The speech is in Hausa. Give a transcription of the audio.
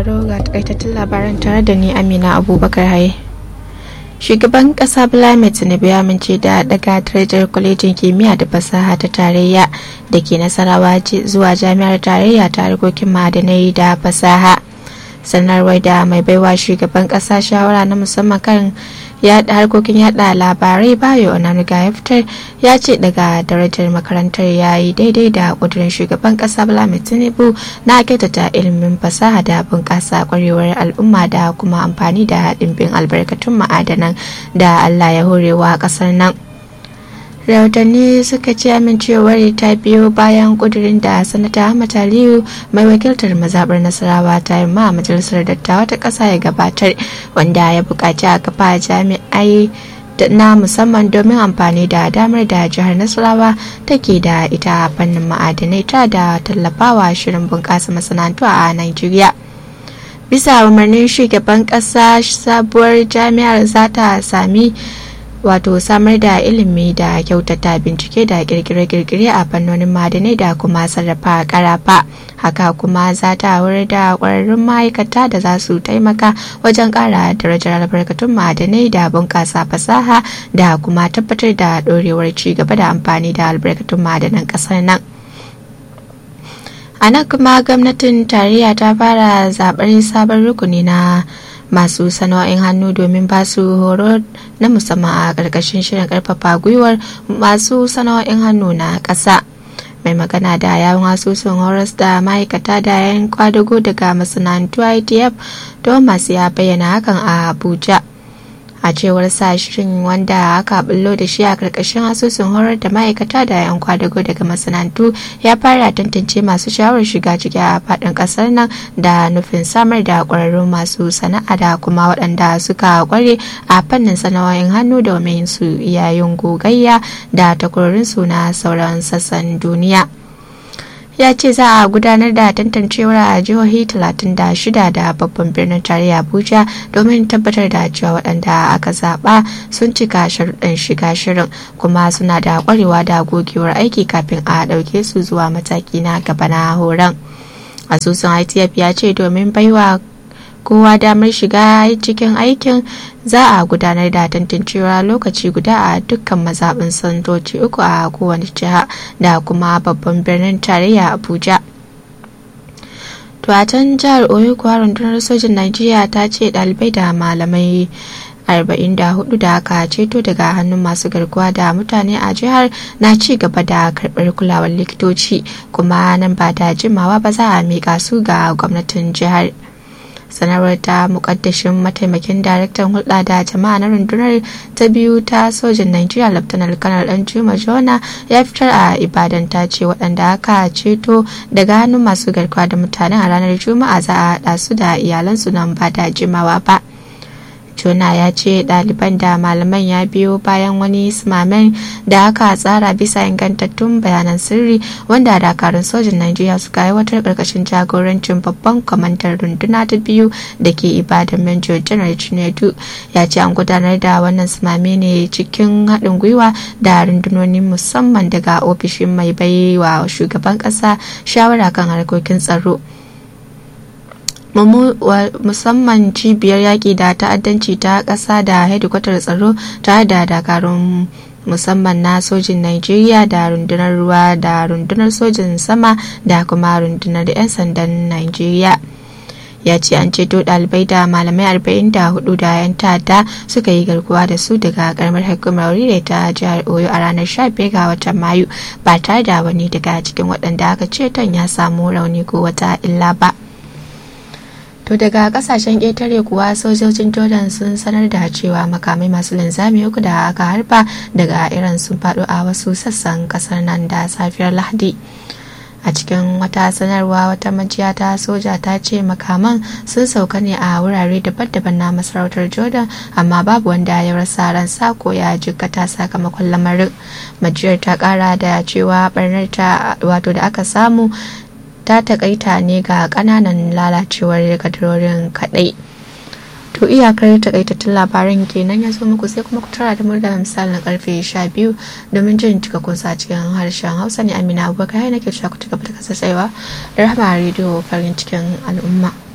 sauraro ga takaitattun labaran tare da ni Amina Abubakar Haye. Shugaban kasa Bola Tinubu ya amince da daga darajar kwalejin kimiyya da fasaha ta tarayya da ke Nasarawa zuwa jami'ar tarayya ta harkokin ma'adanai da fasaha. Sanarwar da mai baiwa shugaban kasa shawara na musamman kan harkokin yada labarai Bayo Onanuga ya fitar ya ce daga darajar makarantar ya yi daidai da kudurin shugaban kasa Bola Tinubu na kyautata ilimin fasaha da bunƙasa kwarewar al'umma da kuma amfani da ɗimbin albarkatun ma'adanan da Allah ya horewa ƙasar nan. Rahotanni suka ce amincewar ta biyo bayan kudirin da sanata Ahmad Aliyu mai wakiltar mazaɓar Nasarawa ta yamma a majalisar dattawa ta ƙasa ya gabatar, wanda ya buƙaci a kafa jami'ai na musamman domin amfani da damar da jihar Nasarawa take da ita a fannin ma'adanai ta da tallafawa shirin bunƙasa masana'antu a Najeriya. Bisa umarnin shugaban ƙasa, sabuwar jami'ar za ta sami samar da ilimi da kyautata bincike da kirkire-kirkire a fannonin ma'adanai da kuma sarrafa karafa. Haka kuma za ta horar da kwararrun ma'aikata da za su taimaka wajen kara darajar albarkatun ma'adanai da bunƙasa fasaha da kuma tabbatar da dorewar ci gaba da amfani da albarkatun ma'adanan ƙasar nan. A nan kuma gwamnatin tarayya ta fara zaɓar sabon rukuni na masu sana'o'in hannu domin ba su horo na musamman a ƙarƙashin shirin ƙarfafa gwiwar masu sana'o'in hannu na ƙasa. Mai magana da yawun asusun horas da ma'aikata da yan kwadago daga masana'antu ITF Thomas ya bayyana hakan a Abuja. A cewar sa, shirin wanda aka bullo da shi a karkashin asusun horar da ma'aikata da 'yan kwadago daga masana'antu ya fara tantance masu sha'awar shiga ciki a faɗin ƙasar nan da nufin samar da ƙwararrun masu sana'a da kuma waɗanda suka ƙware a fannin sana'o'in hannu domin su iya yin gogayya da takwarorinsu na sauran sassan duniya. Ya ce za a gudanar da tantancewar a jihohi 36 da babban birnin tarayya Abuja domin tabbatar da cewa waɗanda aka zaɓa sun cika sharuɗan shiga shirin kuma suna da ƙwarewa da gogewar aiki kafin a ɗauke su zuwa mataki na gaba na horon. Asusun ITF ya ce domin baiwa kowa damar shiga cikin aikin za a gudanar da tantancewa lokaci guda a dukkan mazaɓin santoci 3 a kowane jiha da kuma babban birnin tarayya Abuja. Tuwatan jihar Oyo kuwa rundunar sojin Najeriya ta ce ɗalibai da malamai 44 da aka ceto daga hannun masu garkuwa da mutane a jihar na ci gaba da karɓar kulawar likitoci, kuma nan ba da jimawa ba za a miƙa su ga gwamnatin jihar. Sanarwar ta mukaddashin mataimakin daraktan hulɗa da jama'a na rundunar ta biyu ta sojin Najeriya Laftanar Kanar Danjuma Jona ya fitar a Ibadan ta ce waɗanda aka ceto daga hannun masu garkuwa da mutane a ranar Juma'a za a haɗa su da iyalansu nan ba da jimawa ba. Jona ya ce ɗaliban da malaman ya biyo bayan wani simamen da aka tsara bisa ingantattun bayanan sirri wanda dakarun sojin Najeriya suka aiwatar ƙarƙashin jagorancin babban kwamandan runduna ta biyu da ke Ibadan Major General Chinedu. Ya ce an gudanar da wannan simame ne cikin haɗin gwiwa da rundunonin musamman daga ofishin mai baiwa shugaban ƙasa shawara kan harkokin tsaro, musamman cibiyar yaƙi da ta'addanci ta ƙasa da hedikwatar tsaro tare da dakarun musamman na sojin Najeriya da rundunar ruwa da rundunar sojin sama da kuma rundunar 'yan sandan Najeriya. Ya ce an ceto ɗalibai da malamai 44 da 'yan ta'adda suka yi garkuwa da su daga karamar hukumar Orire ta jihar Oyo a ranar 15 ga watan Mayu ba tare da wani daga cikin waɗanda aka ceton ya samu rauni ko wata illa ba. To daga kasashen ƙetare kuwa sojojin Jordan sun sanar da cewa makamai masu linzami 3 da aka harba daga Iran sun faɗo a wasu sassan kasar nan da safiyar Lahadi. A cikin wata sanarwa, wata majiya ta soja ta ce makaman sun sauka ne a wurare daban-daban na masarautar Jordan, amma babu wanda ya rasa ransa ko ya jikkata sakamakon lamarin. Majiyar ta kara da cewa barnar ta da aka samu ta takaita ne ga kananan lalacewar kadarorin kadai. To iyakar takaitattun labaran kenan ya zo muku, sai kuma ku tara da mu da misalin karfe 12 domin jin cikakkun sa cikin harshen Hausa. ne Amina Abubakar nake cewa ku ci gaba da kasancewa da Rahama Radio farin cikin al'umma.